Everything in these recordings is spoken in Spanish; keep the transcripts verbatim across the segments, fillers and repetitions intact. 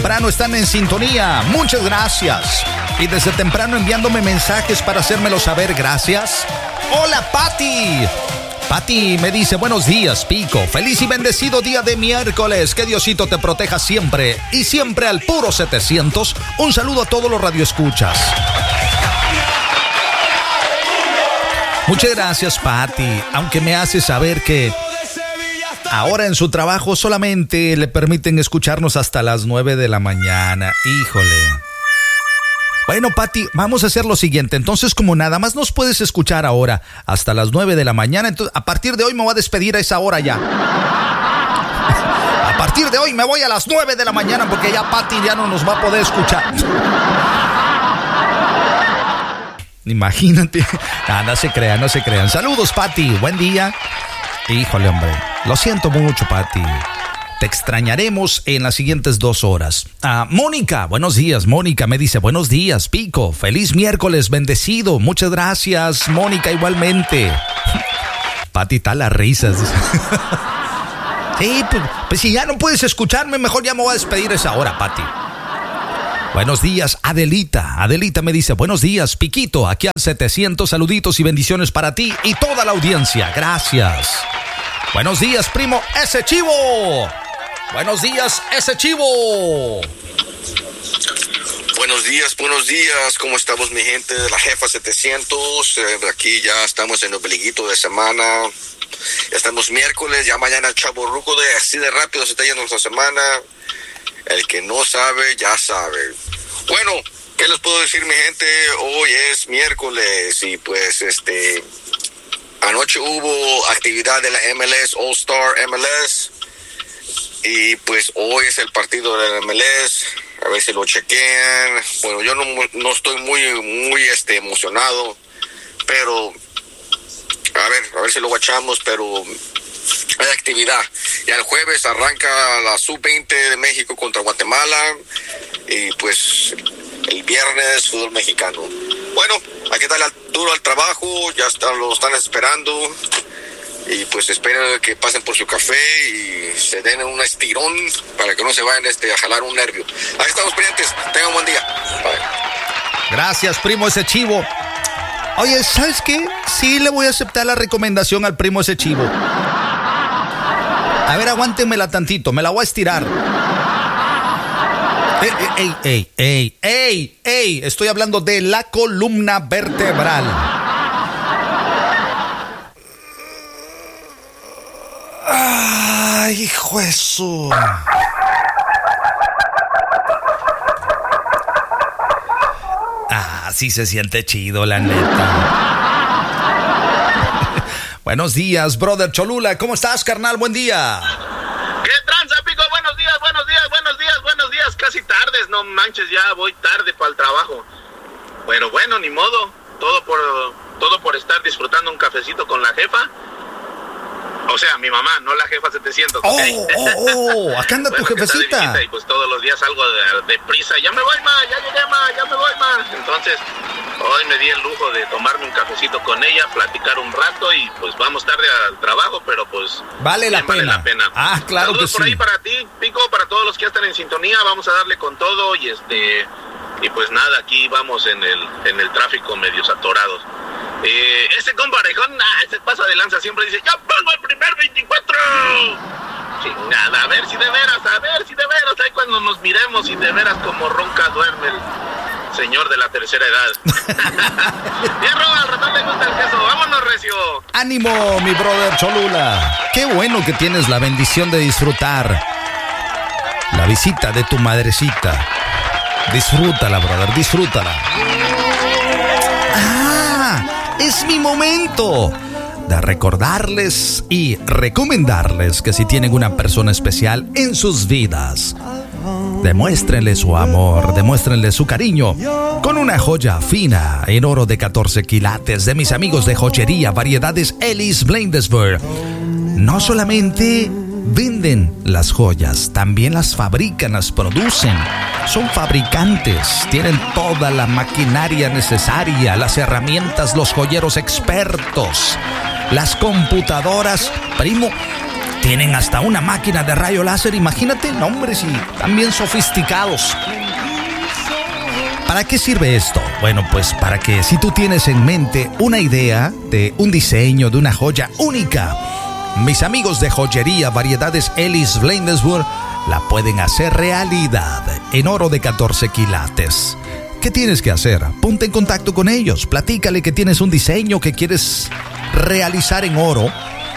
temprano están en sintonía. Muchas gracias. Y desde temprano enviándome mensajes para hacérmelo saber. Gracias. Hola, Pati. Pati me dice, buenos días, Pico. Feliz y bendecido día de miércoles. Que Diosito te proteja siempre. Y siempre al puro setecientos. Un saludo a todos los radioescuchas. Muchas gracias, Pati. Aunque me hace saber que ahora en su trabajo solamente le permiten escucharnos hasta las nueve de la mañana. Híjole. Bueno, Pati, vamos a hacer lo siguiente. Entonces, como nada más nos puedes escuchar ahora hasta las nueve de la mañana, entonces a partir de hoy me voy a despedir a esa hora ya. A partir de hoy me voy a las nueve de la mañana porque ya Pati ya no nos va a poder escuchar. Imagínate. Ah, no se crean, no se crean. Saludos, Pati. Buen día. Híjole, hombre. Lo siento mucho, Pati. Te extrañaremos en las siguientes dos horas. Ah, Mónica, buenos días. Mónica me dice, buenos días, Pico. Feliz miércoles, bendecido. Muchas gracias, Mónica, igualmente. Pati, está las risas. Sí, pues, pues si ya no puedes escucharme, mejor ya me voy a despedir a esa hora, Pati. Buenos días, Adelita. Adelita me dice, buenos días, Piquito. Aquí al setecientos, saluditos y bendiciones para ti y toda la audiencia. Gracias. Buenos días, primo, ese chivo. Buenos días, ese chivo. Buenos días, buenos días. ¿Cómo estamos, mi gente de la Jefa setecientos? Eh, aquí ya estamos en el ombliguito de semana. Ya estamos miércoles, ya mañana el chavorruco de así de rápido se está yendo nuestra semana. El que no sabe, ya sabe. Bueno, ¿qué les puedo decir, mi gente? Hoy es miércoles y pues este... anoche hubo actividad de la M L S, All-Star M L S. Y pues hoy es el partido de la M L S. A ver si lo chequean. Bueno, yo no, no estoy muy, muy este, emocionado. Pero... A ver, a ver si lo guachamos, pero... hay actividad. Ya el jueves arranca la sub veinte de México contra Guatemala y pues el viernes fútbol mexicano. Bueno, hay que darle duro al trabajo, ya están, lo están esperando y pues espero que pasen por su café y se den un estirón para que no se vayan este, a jalar un nervio. Ahí estamos pendientes, tengan un buen día. Bye. Gracias, primo ese chivo. Oye, ¿sabes qué? Sí le voy a aceptar la recomendación al primo ese chivo. A ver, aguántenmela tantito, me la voy a estirar. Ey, ey, ey, ey, ey, ey, estoy hablando de la columna vertebral. Ay, hijo de su... Ah, sí se siente chido, la neta. Buenos días, brother Cholula. ¿Cómo estás, carnal? Buen día. ¿Qué tranza, Pico? Buenos días, buenos días, buenos días, buenos días. Casi tardes, no manches, ya voy tarde para el trabajo. Pero bueno, ni modo. Todo por, todo por estar disfrutando un cafecito con la jefa. O sea, mi mamá, no la jefa setecientos. Oh, ¿okay? oh, oh, acá anda bueno, tu jefecita. Y pues todos los días salgo de, de prisa. Ya me voy, ma, ya llegué, ma, ya me voy, ma. Entonces, hoy me di el lujo de tomarme un cafecito con ella, platicar un rato y pues vamos tarde al trabajo, pero pues... Vale la pena. Vale la pena. Ah, claro. Saludos que por sí. ahí para ti, Pico, para todos los que ya están en sintonía. Vamos a darle con todo y este... Y pues nada, aquí vamos en el, en el tráfico medios atorados. Eh, ese comparejón, ah, ese pasa de lanza, siempre dice, ¡ya pongo el primer veinticuatro! Chingada, a ver si de veras, a ver si de veras, ahí cuando nos miremos y de veras como ronca duerme el señor de la tercera edad. Fierro, al ratón le gusta el queso, vámonos, recio. Ánimo, mi brother Cholula. Qué bueno que tienes la bendición de disfrutar la visita de tu madrecita. Disfrútala, brother, disfrútala. ¡Ah! ¡Es mi momento de recordarles y recomendarles que si tienen una persona especial en sus vidas, demuéstrenle su amor, demuéstrenle su cariño con una joya fina en oro de catorce quilates de mis amigos de joyería Variedades Ellis Bladensburg. No solamente venden las joyas, también las fabrican, las producen. Son fabricantes, tienen toda la maquinaria necesaria, las herramientas, los joyeros expertos, las computadoras. Primo, Tienen hasta una máquina de rayo láser, imagínate, nombres y también sofisticados. ¿Para qué sirve esto? Bueno, pues para que si tú tienes en mente una idea de un diseño, de una joya única, mis amigos de Joyería Variedades Ellis Bladensburg la pueden hacer realidad en oro de catorce quilates. ¿Qué tienes que hacer? Ponte en contacto con ellos, platícale que tienes un diseño que quieres realizar en oro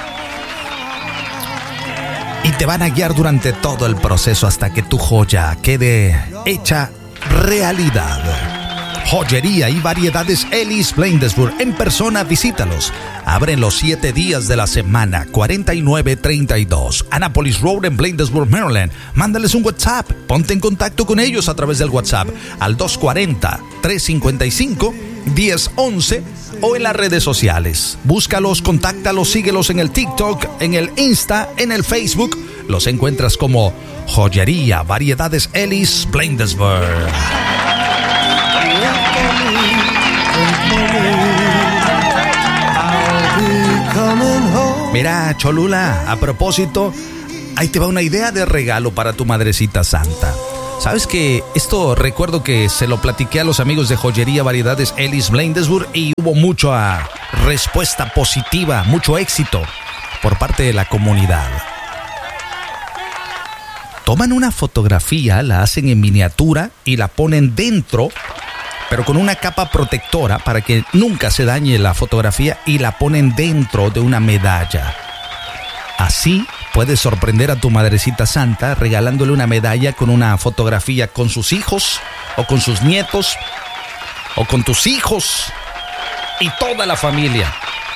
y te van a guiar durante todo el proceso hasta que tu joya quede hecha realidad. Joyería y Variedades Ellis Bladensburg. En persona, visítalos. Abren los siete días de la semana. cuarenta y nueve treinta y dos Annapolis Road en Bladensburg, Maryland. Mándales un WhatsApp. Ponte en contacto con ellos a través del WhatsApp al dos cuatro cero, tres cinco cinco, uno cero uno uno o en las redes sociales. Búscalos, contáctalos, síguelos en el TikTok, en el Insta, en el Facebook. Los encuentras como Joyería Variedades Ellis Bladensburg. Mira, Cholula, a propósito, ahí te va una idea de regalo para tu madrecita santa. Sabes que esto recuerdo que se lo platiqué a los amigos de Joyería Variedades Ellis Bladensburg y hubo mucha respuesta positiva, mucho éxito por parte de la comunidad. Toman una fotografía, la hacen en miniatura y la ponen dentro, pero con una capa protectora para que nunca se dañe la fotografía, y la ponen dentro de una medalla. Así puedes sorprender a tu madrecita santa regalándole una medalla con una fotografía con sus hijos o con sus nietos o con tus hijos y toda la familia.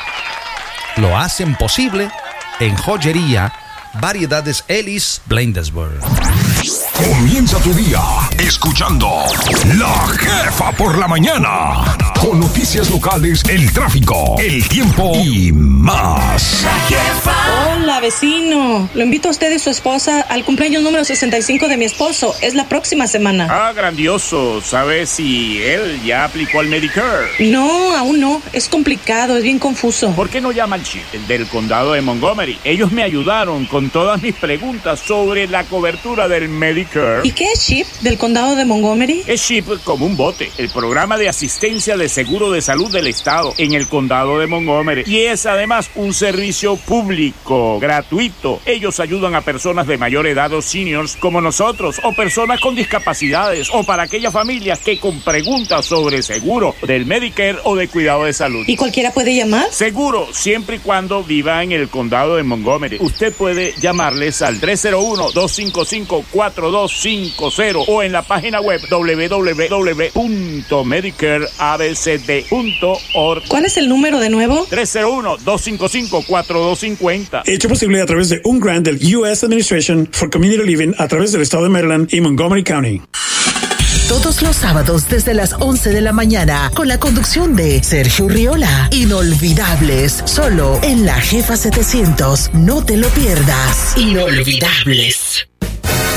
Lo hacen posible en Joyería Variedades Ellis Bladensburg. Comienza tu día escuchando La Jefa por la mañana, con noticias locales, el tráfico, el tiempo y más. La Jefa. Hola, vecino. Lo invito a usted y su esposa al cumpleaños número sesenta y cinco de mi esposo. Es la próxima semana. Ah, grandioso. ¿Sabes si él ya aplicó al Medicare? No, aún no. Es complicado, es bien confuso. ¿Por qué no llama al chip del condado de Montgomery? Ellos me ayudaron con todas mis preguntas sobre la cobertura del Medicare. ¿Y qué es CHIP del condado de Montgomery? Es CHIP como un bote, el programa de asistencia de seguro de salud del estado en el condado de Montgomery. Y es además un servicio público, gratuito. Ellos ayudan a personas de mayor edad o seniors como nosotros, o personas con discapacidades, o para aquellas familias que con preguntas sobre seguro del Medicare o de cuidado de salud. ¿Y cualquiera puede llamar? Seguro, siempre y cuando viva en el condado de Montgomery. Usted puede llamarles al tres cero uno, dos cinco cinco, cuatro dos cinco cero o en la página web doble u doble u doble u punto medicare a b c d punto org. ¿Cuál es el número de nuevo? tres cero uno, dos cinco cinco, cuatro dos cinco cero. Hecho posible a través de un grant del U S Administration for Community Living a través del estado de Maryland y Montgomery County. Todos los sábados desde las once de la mañana con la conducción de Sergio Riola. Inolvidables, solo en La Jefa setecientos. No te lo pierdas. Inolvidables.